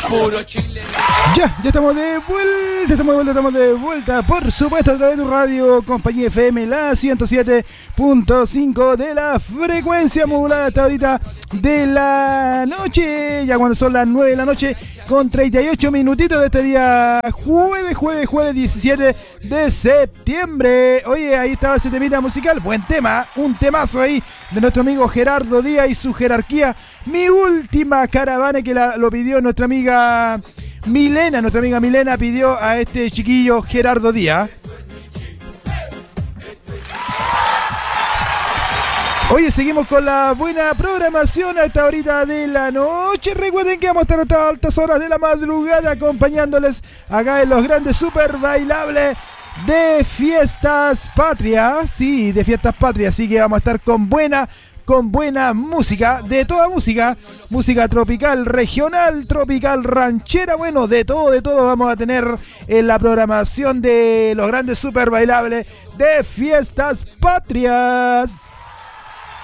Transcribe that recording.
Puro Chile. Ya estamos de vuelta, por supuesto, a través de tu radio, Compañía FM, la 107.5 de la frecuencia modulada hasta ahorita de la noche, ya cuando son las 9 de la noche, con 38 minutitos de este día jueves 17 de septiembre. Oye, ahí estaba ese temita musical, buen tema, un temazo ahí de nuestro amigo Gerardo Díaz y su jerarquía. Mi última caravana, que lo pidió nuestra amiga Milena pidió a este chiquillo Gerardo Díaz. Oye, seguimos con la buena programación a esta horita de la noche. Recuerden que vamos a estar hasta altas horas de la madrugada acompañándoles acá en los grandes super bailables de Fiestas Patrias. Sí, de Fiestas Patrias. Así que vamos a estar con buena música, de toda música tropical, regional, tropical, ranchera, bueno, de todo vamos a tener en la programación de los grandes super bailables de Fiestas Patrias.